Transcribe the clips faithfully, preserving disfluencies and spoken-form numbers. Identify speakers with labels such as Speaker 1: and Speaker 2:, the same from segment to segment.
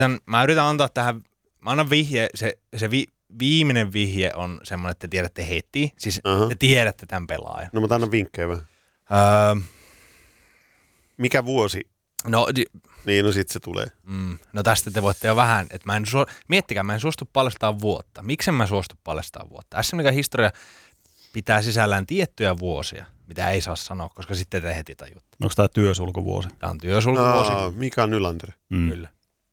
Speaker 1: Mä yritän antaa tähän, mä annan vihje, se, se vi, viimeinen vihje on semmoinen, että te tiedätte heti. Siis uh-huh. te tiedätte tämän pelaajan.
Speaker 2: No mä annan vinkkejä vähän.
Speaker 1: Öö,
Speaker 2: Mikä vuosi?
Speaker 1: No, di,
Speaker 2: niin, no sit se tulee.
Speaker 1: Mm, no tästä te voitte jo vähän, että mä en suo, miettikää, mä en suostu paljastamaan vuotta. Miksen mä suostu paljastamaan vuotta? S M Liigan historia pitää sisällään tiettyjä vuosia, mitä ei saa sanoa, koska sitten te heti tajutte.
Speaker 3: Onko tämä työsulkuvuosi?
Speaker 1: Tämä on työsulkuvuosi.
Speaker 2: No, Mika Nylander.
Speaker 1: Mm. Kyllä.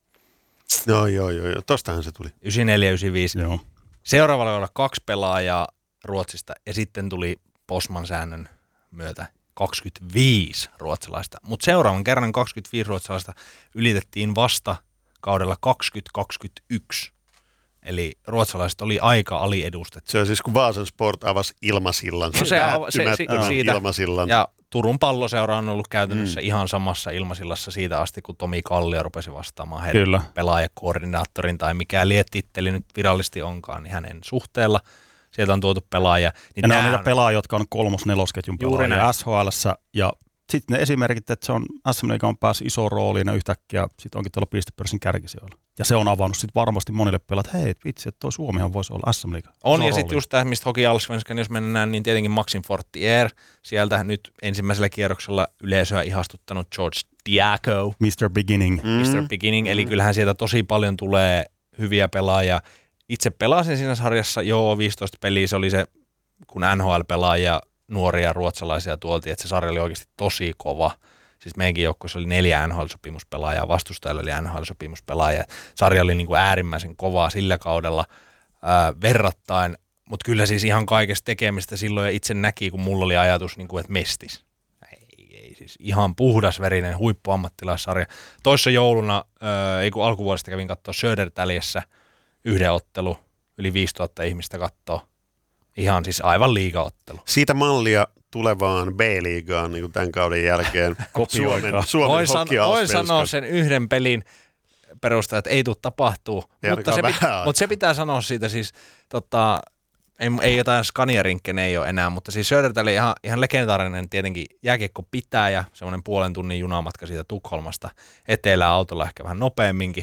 Speaker 2: No joo, joo, joo. Tostahan se tuli.
Speaker 1: yhdeksänkymmentäneljä yhdeksänkymmentäviisi.
Speaker 3: Joo.
Speaker 1: Seuraavalla oli kaksi pelaajaa Ruotsista ja sitten tuli Postman-säännön myötä kaksikymmentäviisi ruotsalaista. Mutta seuraavan kerran kaksikymmentäviisi ruotsalaista ylitettiin vasta kaudella kaksikymmentä kaksikymmentäyksi. Eli ruotsalaiset oli aika aliedustettu.
Speaker 2: Se on siis kun Vaasan Sport avasi ilmasillan.
Speaker 1: No se, ava, se, se siitä.
Speaker 2: Ilmasillan.
Speaker 1: Ja Turun Palloseura on ollut käytännössä mm. ihan samassa ilmasillassa siitä asti, kun Tomi Kallio rupesi vastaamaan heidän pelaajakoordinaattorin tai mikä lietitteli nyt virallisesti onkaan, niin hänen suhteella. Sieltä on tuotu pelaajia. Niin
Speaker 3: ja nämä on niitä pelaajia, jotka on kolmos-nelosketjun pelaajia S H L:ssä. Ja sitten ne esimerkit, että se on S M Liigaan päässyt isoon rooliin ja yhtäkkiä sitten onkin tuolla pistepörssin kärkisijoilla. Ja se on avannut sitten varmasti monille pelaajille, että hei, vitsi, että toi Suomihan voisi olla S M Liigan.
Speaker 1: On, ja sitten just tämä, mistä Hockey Allsvenskan, jos mennään, niin tietenkin Maxim Fortier. Sieltä nyt ensimmäisellä kierroksella yleisöä ihastuttanut George Diaco.
Speaker 3: mister Beginning.
Speaker 1: Mm. mister Beginning, eli kyllähän sieltä tosi paljon tulee hyviä pelaajia. Itse pelasin siinä sarjassa, joo, viisitoista peliä, se oli se, kun N H L-pelaajia, nuoria ruotsalaisia tuoltiin, että se sarja oli oikeasti tosi kova. Siis meidänkin joukkueessa oli neljä N H L-sopimuspelaajaa, vastustajalla oli N H L-sopimuspelaajaa. Sarja oli niin kuin äärimmäisen kovaa sillä kaudella ää, verrattain, mutta kyllä siis ihan kaikesta tekemistä silloin ja itse näki, kun mulla oli ajatus, niin kuin, että mestis. Ei, ei siis ihan puhdasverinen huippuammattilaissarja. Toissa jouluna, ää, ei kun alkuvuodesta kävin katsoa Södertäljessä yhden ottelu, yli viisituhatta ihmistä katsoo. Ihan siis aivan liigaottelu.
Speaker 2: Siitä mallia tulevaan B-liigaan niin tämän kauden jälkeen. Suomen, Suomen
Speaker 1: voin, san, voin sanoa sen yhden pelin perusteella, että ei tule tapahtuu. Mutta se, pit, mutta se pitää sanoa siitä siis, tota, ei, ei jotain Scania-rinkkene ei ole enää, mutta siis Södertälä ihan, ihan legendaarinen tietenkin jääkiekko pitää ja semmoinen puolen tunnin junamatka siitä Tukholmasta etelään autolla ehkä vähän nopeamminkin.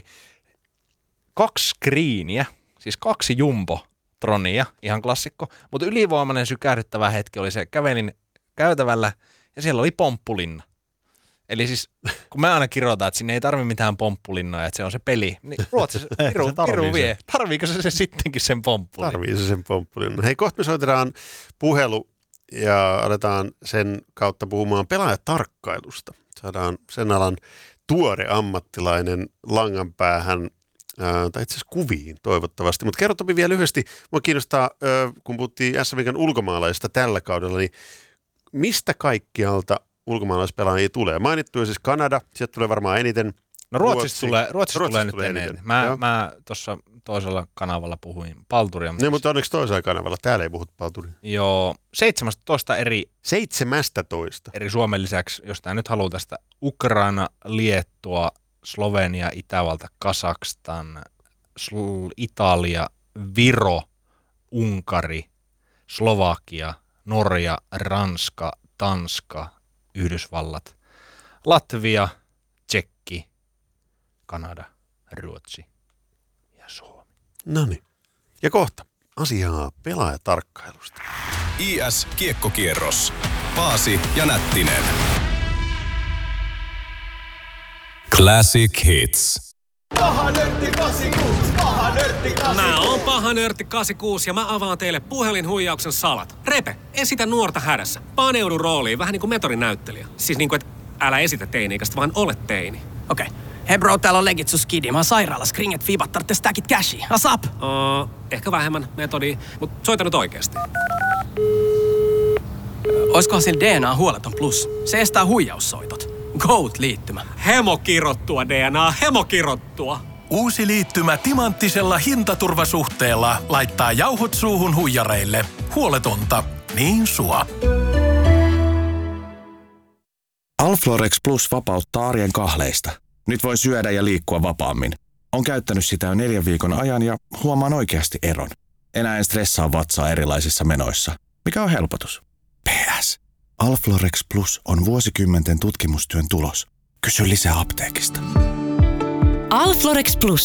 Speaker 1: Kaksi screeniä, siis kaksi jumbo. Tronia, ihan klassikko, mutta ylivoimainen sykähdyttävä hetki oli se, kävelin käytävällä ja siellä oli pomppulinna. Eli siis, kun me aina kirjoitaan, että sinne ei tarvitse mitään pomppulinnoja, että se on se peli, niin Ruotsissa piru, piru vie. Tarviiko se, se sittenkin sen pomppulinnan?
Speaker 2: Tarvii se sen pomppulinnan. Hei, kohta me soitetaan puhelu ja aletaan sen kautta puhumaan pelaajatarkkailusta. Saadaan sen alan tuore ammattilainen langan päähän. Ää, tai itse asiassa kuviin toivottavasti. Mutta kerro Topi vielä lyhyesti, mua kiinnostaa, ää, kun puhuttiin S M Liigan ulkomaalaisista tällä kaudella, niin mistä kaikkialta ulkomaalaispelaajia tulee? Mainittu jo siis Kanada, sieltä tulee varmaan eniten.
Speaker 1: No Ruotsista Ruotsi. tulee, Ruotsista
Speaker 2: Ruotsista
Speaker 1: tulee, tulee nyt eniten.
Speaker 2: eniten.
Speaker 1: Mä, mä tuossa toisella kanavalla puhuin palturia.
Speaker 2: No, mutta onneksi toisella kanavalla, täällä ei puhut palturia.
Speaker 1: Joo, seitsemäntoista eri,
Speaker 2: seitsemästätoista
Speaker 1: eri Suomen lisäksi, jos tää nyt haluaa tästä Ukraina, Liettua, Slovenia, Itävalta, Kazakstan, Sl- Italia, Viro, Unkari, Slovakia, Norja, Ranska, Tanska, Yhdysvallat, Latvia, Tsekki, Kanada, Ruotsi ja Suomi.
Speaker 2: Noniin. Ja kohta asiaa pelaajatarkkailusta.
Speaker 4: I S Kiekkokierros. Paasi ja Nättinen. Classic Hits.
Speaker 5: Paha nörtti kahdeksankymmentäkuusi, paha nörtti kahdeksankymmentäkuusi. Mä oon paha nörtti kahdeksankymmentäkuusi ja mä avaan teille puhelinhuijauksen salat. Repe, esitä nuorta hädässä. Paneudu rooliin, vähän niin kuin metorinäyttelijä. Siis niin kuin, että älä esitä teini-ikäistä, vaan ole teini.
Speaker 6: Okei. Okay. Hei bro, täällä on Legitsu Skidi. Mä oon sairaalassa. Kringet fiibat tarvitse stackit cashia. Asap!
Speaker 5: Uh, ehkä vähemmän metodia, mutta soita nyt oikeasti.
Speaker 6: Oiskohan sillä D N A huoleton plus? Se estää huijaussoitot. Goat-liittymä.
Speaker 5: Hemokirottua D N A, hemokirottua.
Speaker 7: Uusi liittymä timanttisella hintaturvasuhteella laittaa jauhot suuhun huijareille. Huoletonta, niin sua.
Speaker 8: Alflorex Plus vapauttaa arjen kahleista. Nyt voi syödä ja liikkua vapaammin. On käyttänyt sitä jo neljän viikon ajan ja huomaan oikeasti eron. Enää en stressaa vatsaa erilaisissa menoissa. Mikä on helpotus? P S. Alflorex Plus on vuosikymmenten tutkimustyön tulos. Kysy lisää apteekista.
Speaker 9: Alflorex Plus.